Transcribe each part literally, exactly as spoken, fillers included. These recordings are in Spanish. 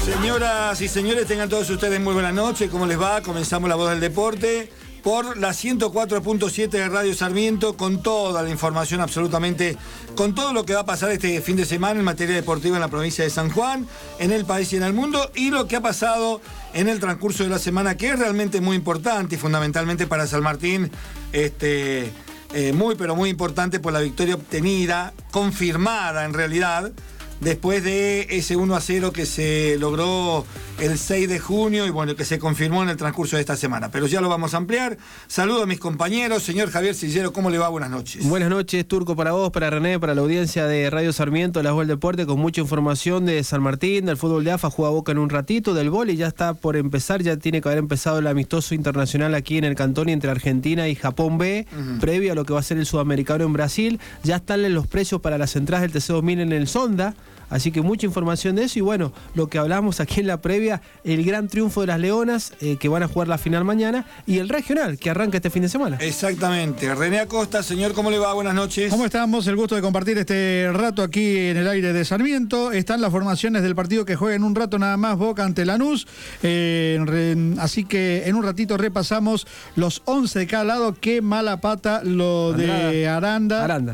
Señoras y señores, tengan todos ustedes muy buenas noches. ¿Cómo les va? Comenzamos La Voz del Deporte por la ciento cuatro punto siete de Radio Sarmiento, con toda la información, absolutamente, con todo lo que va a pasar este fin de semana en materia deportiva en la provincia de San Juan, en el país y en el mundo, y lo que ha pasado en el transcurso de la semana, que es realmente muy importante y fundamentalmente para San Martín, este, eh, muy pero muy importante por la victoria obtenida, confirmada en realidad, después de ese uno a cero que se logró el seis de junio y bueno, que se confirmó en el transcurso de esta semana. Pero ya lo vamos a ampliar. Saludo a mis compañeros. Señor Javier Sillero, ¿cómo le va? Buenas noches. Buenas noches, Turco, para vos, para René, para la audiencia de Radio Sarmiento, La Voz del Deporte, con mucha información de San Martín, del fútbol de A F A, juega Boca en un ratito, del vóley ya está por empezar, ya tiene que haber empezado el amistoso internacional aquí en el Cantón entre Argentina y Japón B, uh-huh. previo a lo que va a ser el sudamericano en Brasil. Ya están los precios para las entradas del T C dos mil en el Sonda. Así que mucha información de eso y bueno, lo que hablamos aquí en la previa, el gran triunfo de las Leonas, eh, que van a jugar la final mañana, y el regional, que arranca este fin de semana. Exactamente. René Acosta, señor, ¿cómo le va? Buenas noches. ¿Cómo estamos? El gusto de compartir este rato aquí en el aire de Sarmiento. Están las formaciones del partido que juega en un rato nada más Boca ante Lanús. Eh, re, así que en un ratito repasamos los once de cada lado. Qué mala pata lo Andrada. de Aranda. Aranda.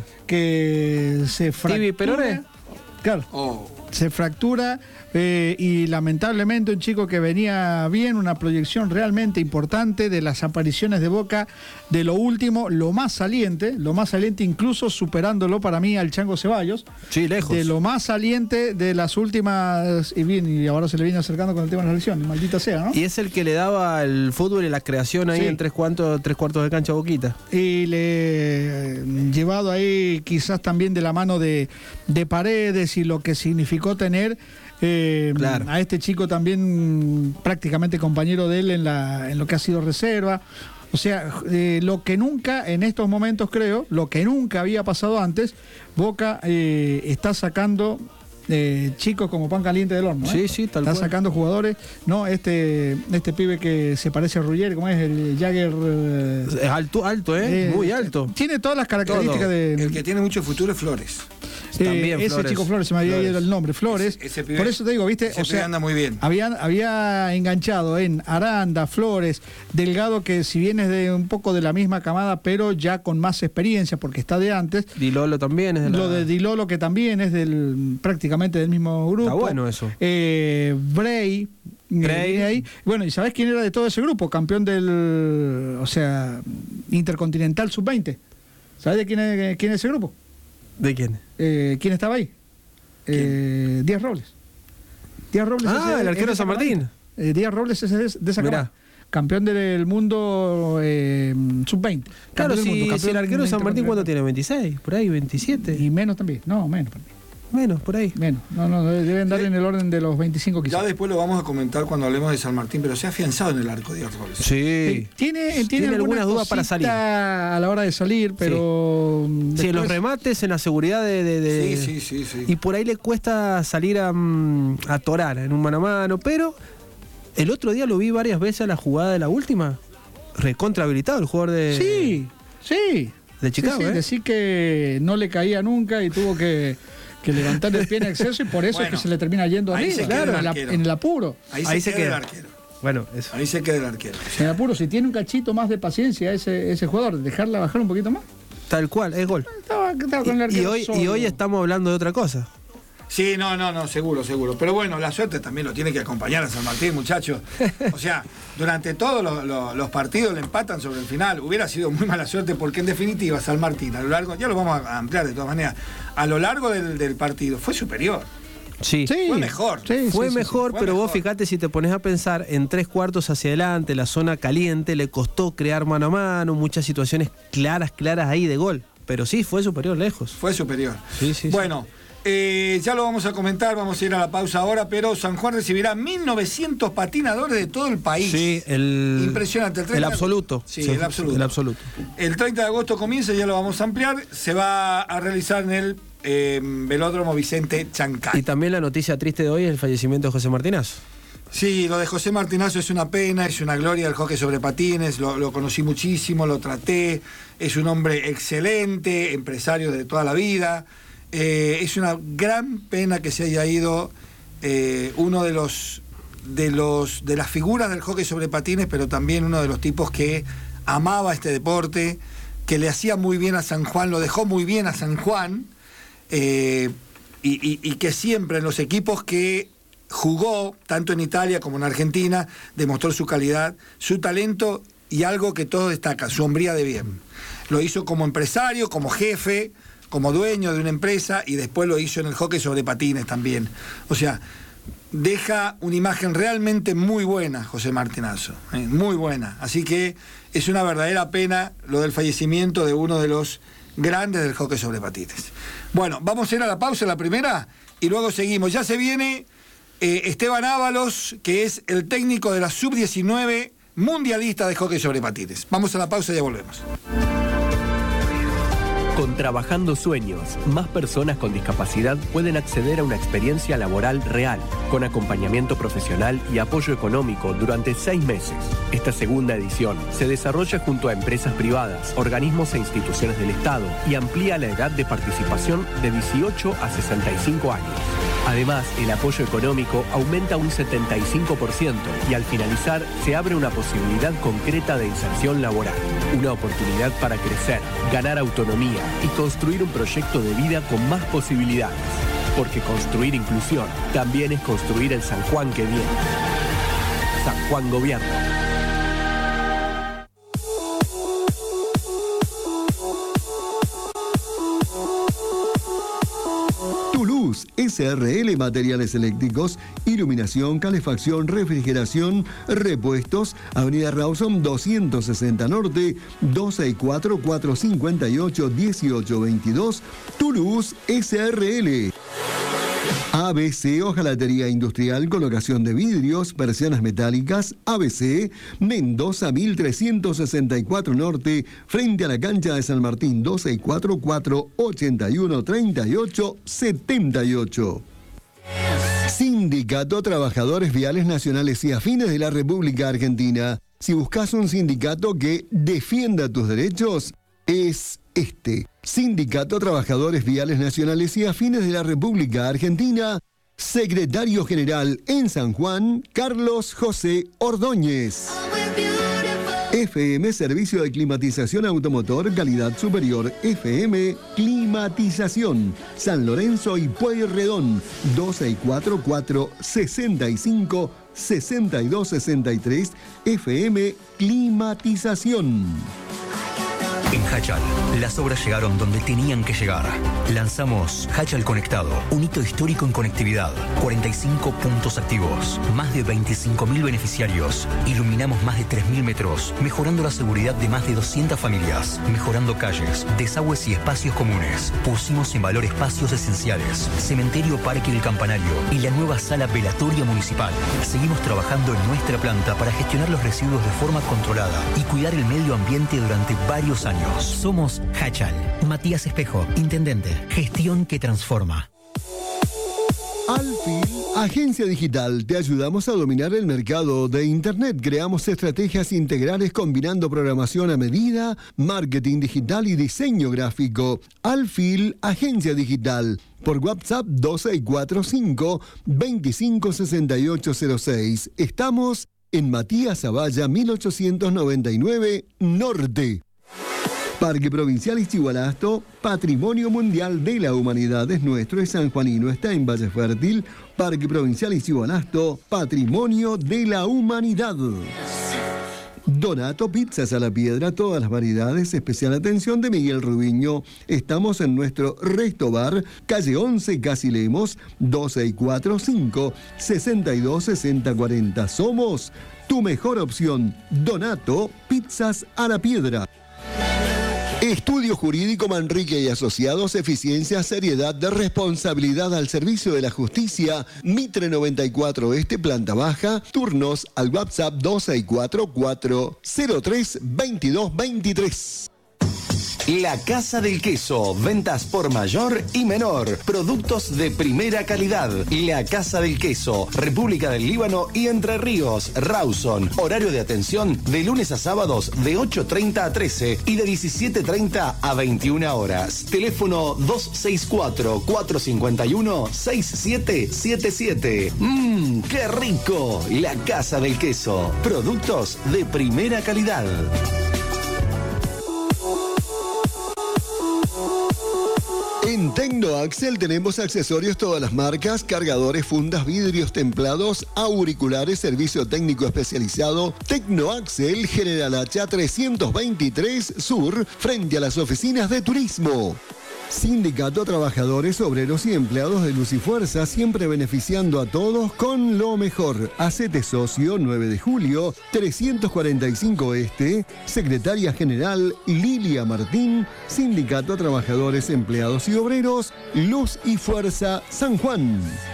Que se fractura. Claro, oh. se fractura eh, y lamentablemente un chico que venía bien, una proyección realmente importante de las apariciones de Boca, de lo último, lo más saliente, lo más saliente incluso superándolo para mí al Chango Ceballos. Sí, lejos. De lo más saliente de las últimas, y bien, y ahora se le viene acercando con el tema de las elecciones, maldita sea, ¿no? Y es el que le daba el fútbol y la creación ahí sí. en tres cuartos, tres cuartos de cancha Boquita. Y le eh, llevado ahí quizás también de la mano de, de Paredes y lo que significó tener eh, claro. a este chico también prácticamente compañero de él en, la, en lo que ha sido reserva. O sea, eh, lo que nunca, en estos momentos creo, lo que nunca había pasado antes, Boca eh, está sacando eh, chicos como pan caliente del horno. ¿eh? Sí, sí, tal Está cual. sacando jugadores, ¿no? Este este pibe que se parece a Ruggieri, ¿cómo es? El Jagger. Eh, es alto, alto, ¿eh? eh Muy alto. Tiene todas las características Todo. de. El que tiene mucho futuro es Flores. Eh, ese Flores. chico Flores, se me había ido el nombre, Flores. Ese, ese pibe, por eso te digo, ¿viste? Ese o sea, anda muy bien. Había, había enganchado en Aranda, Flores, Delgado, que si bien es de un poco de la misma camada, pero ya con más experiencia, porque está de antes. Dilolo también es de la... Lo de Dilolo, que también es del prácticamente del mismo grupo. Está bueno eso. Eh, Bray. Bray. Ahí. Bueno, ¿y sabés quién era de todo ese grupo? Campeón del, o sea, Intercontinental sub veinte. ¿Sabés de quién es, quién es ese grupo? ¿De quién? Eh, ¿Quién estaba ahí? Eh, Díaz Robles. Díaz Robles. Ah, ese, el arquero de San Martín. Eh, Díaz Robles es de, de esa camada. Campeón del mundo eh, sub veinte. Claro, si, mundo, si el arquero de San Martín, ¿cuánto tiene? ¿veintiséis? ¿Por ahí? ¿veintisiete? Y menos también. No, menos. Menos, por ahí. Menos. No, no, deben dar sí. en el orden de los veinticinco quizás. Ya después lo vamos a comentar cuando hablemos de San Martín, pero se ha afianzado en el arco Díaz Robles. Sí. sí. Tiene, tiene, tiene algunas dudas para salir. A la hora de salir, pero... Sí, después... sí, en los remates, en la seguridad de... de, de... Sí, sí, sí, sí. Y por ahí le cuesta salir a, a torar en un mano a mano, pero el otro día lo vi varias veces a la jugada de la última. Recontra habilitado el jugador de... Sí, sí. De Chicago, sí, sí, ¿eh? Decir que no le caía nunca y tuvo que... que levantar el pie en exceso y por eso bueno, es que se le termina yendo ahí arriba, claro, en, la, en el apuro. Ahí, ahí se, se queda, queda el arquero. Bueno, eso. Ahí se queda el arquero. O sea, en el apuro, si tiene un cachito más de paciencia ese, ese jugador, dejarla bajar un poquito más. Tal cual, es gol. Estaba, estaba con el y, y, hoy, y hoy estamos hablando de otra cosa. Sí, no, no, no, seguro, seguro. Pero bueno, la suerte también lo tiene que acompañar a San Martín, muchachos. O sea, durante todos los, los, los partidos le empatan sobre el final. Hubiera sido muy mala suerte porque en definitiva San Martín, a lo largo, ya lo vamos a ampliar de todas maneras, a lo largo del, del partido fue superior. Sí. sí, fue mejor. Sí, fue sí, mejor, sí, fue pero mejor. Vos fíjate, si te pones a pensar, en tres cuartos hacia adelante, la zona caliente, le costó crear mano a mano, muchas situaciones claras, claras ahí de gol. Pero sí, fue superior lejos. Fue superior. Sí, sí, bueno, sí. Eh, ya lo vamos a comentar, vamos a ir a la pausa ahora, pero San Juan recibirá mil novecientos patinadores de todo el país. Sí, el... Impresionante. El, el absoluto. Sí, sí, el absoluto. El absoluto. El treinta de agosto comienza, ya lo vamos a ampliar, se va a realizar en el eh, Velódromo Vicente Chancay. Y también la noticia triste de hoy es el fallecimiento de José Martinazo. Sí, lo de José Martinazo es una pena, es una gloria del hockey sobre patines, lo, lo conocí muchísimo, lo traté, es un hombre excelente, empresario de toda la vida. Eh, es una gran pena que se haya ido eh, uno de los de, los, de las figuras del hockey sobre patines, pero también uno de los tipos que amaba este deporte, que le hacía muy bien a San Juan, lo dejó muy bien a San Juan, eh, y, y, y que siempre en los equipos que jugó, tanto en Italia como en Argentina, demostró su calidad, su talento y algo que todo destaca, su hombría de bien. Lo hizo como empresario, como jefe, como dueño de una empresa, y después lo hizo en el hockey sobre patines también. O sea, deja una imagen realmente muy buena José Martinazo, ¿eh? Muy buena. Así que es una verdadera pena lo del fallecimiento de uno de los grandes del hockey sobre patines. Bueno, vamos a ir a la pausa, la primera, y luego seguimos. Ya se viene eh, Esteban Ábalos, que es el técnico de la sub diecinueve mundialista de hockey sobre patines. Vamos a la pausa y ya volvemos. Con Trabajando Sueños, más personas con discapacidad pueden acceder a una experiencia laboral real, con acompañamiento profesional y apoyo económico durante seis meses. Esta segunda edición se desarrolla junto a empresas privadas, organismos e instituciones del Estado y amplía la edad de participación de dieciocho a sesenta y cinco años. Además, el apoyo económico aumenta un setenta y cinco por ciento y al finalizar se abre una posibilidad concreta de inserción laboral. Una oportunidad para crecer, ganar autonomía y construir un proyecto de vida con más posibilidades. Porque construir inclusión también es construir el San Juan que viene. San Juan Gobierno. S R L Materiales Eléctricos, iluminación, calefacción, refrigeración, repuestos, Avenida Rawson doscientos sesenta Norte, dos seis cuatro, cuatro cinco ocho, uno ocho dos dos, Toulouse S R L. A B C Hojalatería Industrial, colocación de vidrios, persianas metálicas, A B C, Mendoza mil trescientos sesenta y cuatro Norte, frente a la cancha de San Martín, dos seis cuatro, cuatro ocho uno, tres ocho siete ocho. Sindicato Trabajadores Viales Nacionales y Afines de la República Argentina. Si buscas un sindicato que defienda tus derechos, es este. Sindicato Trabajadores Viales Nacionales y Afines de la República Argentina. Secretario General en San Juan, Carlos José Ordóñez. F M Servicio de Climatización Automotor, calidad superior. F M Climatización. San Lorenzo y Pueyrredón. dos seis cuatro, cuatro sesenta y cinco, sesenta y dos sesenta y tres. F M Climatización. En Hachal, las obras llegaron donde tenían que llegar. Lanzamos Hachal Conectado, un hito histórico en conectividad. cuarenta y cinco puntos activos, más de veinticinco mil beneficiarios. Iluminamos más de tres mil metros, mejorando la seguridad de más de doscientas familias. Mejorando calles, desagües y espacios comunes. Pusimos en valor espacios esenciales, cementerio Parque El Campanario y la nueva sala velatoria municipal. Seguimos trabajando en nuestra planta para gestionar los residuos de forma controlada y cuidar el medio ambiente durante varios años. Somos Hachal. Matías Espejo, Intendente. Gestión que transforma. Alfil, agencia digital. Te ayudamos a dominar el mercado de Internet. Creamos estrategias integrales combinando programación a medida, marketing digital y diseño gráfico. Alfil, agencia digital. Por WhatsApp dos seis cuatro cinco, veinticinco sesenta y ocho cero seis. Estamos en Matías Zavalla mil ochocientos noventa y nueve Norte. Parque Provincial Ixigualasto, Patrimonio Mundial de la Humanidad es nuestro, es sanjuanino, está en Valle Fértil. Parque Provincial Ixigualasto, Patrimonio de la Humanidad. Donato Pizzas a la Piedra, todas las variedades, especial atención de Miguel Rubiño. Estamos en nuestro Resto Bar, calle once, Casi Lemos, dos seis cuatro cinco, sesenta y dos sesenta cuarenta. Somos tu mejor opción. Donato Pizzas a la Piedra. Estudio Jurídico Manrique y Asociados, eficiencia, seriedad, de responsabilidad al servicio de la justicia. Mitre noventa y cuatro Este, planta baja. Turnos al WhatsApp dos seis cuatro, cuatro cero tres, veintidós veintitrés. La Casa del Queso, ventas por mayor y menor, productos de primera calidad. La Casa del Queso, República del Líbano y Entre Ríos, Rawson. Horario de atención de lunes a sábados de ocho treinta a trece y de diecisiete treinta a veintiuna horas. Teléfono dos seis cuatro, cuatro cinco uno, seis siete siete siete. Mmm, qué rico. La Casa del Queso, productos de primera calidad. En Tecnoaxel tenemos accesorios todas las marcas, cargadores, fundas, vidrios templados, auriculares, servicio técnico especializado. Tecnoaxel, General Hacha trescientos veintitrés Sur, frente a las oficinas de turismo. Sindicato Trabajadores, Obreros y Empleados de Luz y Fuerza, siempre beneficiando a todos con lo mejor. Hacete socio, nueve de julio, trescientos cuarenta y cinco Este, Secretaria General Lilia Martín, Sindicato Trabajadores, Empleados y Obreros, Luz y Fuerza, San Juan.